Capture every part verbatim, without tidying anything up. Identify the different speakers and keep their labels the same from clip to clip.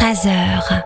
Speaker 1: Razor.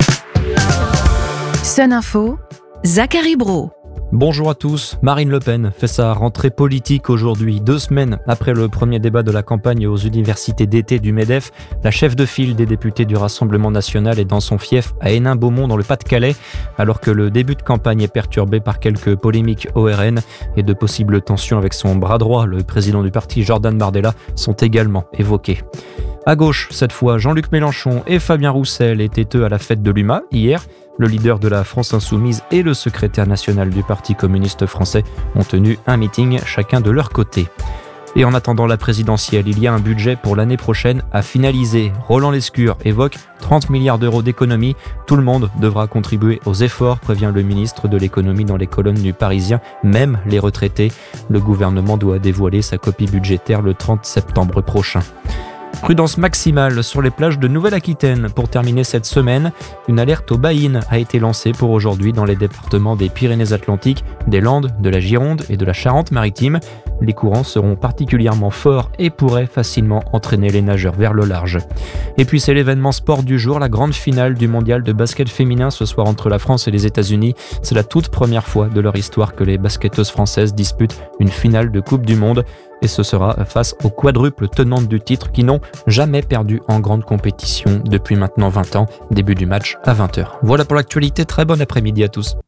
Speaker 1: Sun Info, Zachary Brault.
Speaker 2: Bonjour à tous. Marine Le Pen fait sa rentrée politique aujourd'hui, deux semaines après le premier débat de la campagne aux universités d'été du MEDEF. La chef de file des députés du Rassemblement national est dans son fief à Hénin-Beaumont dans le Pas-de-Calais, alors que le début de campagne est perturbé par quelques polémiques O R N et de possibles tensions avec son bras droit, le président du parti Jordan Bardella, sont également évoquées. À gauche, cette fois, Jean-Luc Mélenchon et Fabien Roussel étaient eux à la fête de l'U M A hier. Le leader de la France Insoumise et le secrétaire national du Parti communiste français ont tenu un meeting chacun de leur côté. Et en attendant la présidentielle, il y a un budget pour l'année prochaine à finaliser. Roland Lescure évoque trente milliards d'euros d'économies. Tout le monde devra contribuer aux efforts, prévient le ministre de l'économie dans les colonnes du Parisien, même les retraités. Le gouvernement doit dévoiler sa copie budgétaire le trente septembre prochain. Prudence maximale sur les plages de Nouvelle-Aquitaine. Pour terminer cette semaine, une alerte aux baïnes a été lancée pour aujourd'hui dans les départements des Pyrénées-Atlantiques, des Landes, de la Gironde et de la Charente-Maritime. Les courants seront particulièrement forts et pourraient facilement entraîner les nageurs vers le large. Et puis c'est l'événement sport du jour, la grande finale du mondial de basket féminin ce soir entre la France et les États-Unis. C'est la toute première fois de leur histoire que les basketteuses françaises disputent une finale de Coupe du Monde. Et ce sera face aux quadruples tenantes du titre qui n'ont jamais perdu en grande compétition depuis maintenant vingt ans. Début du match à vingt heures. Voilà pour l'actualité, très bon après-midi à tous.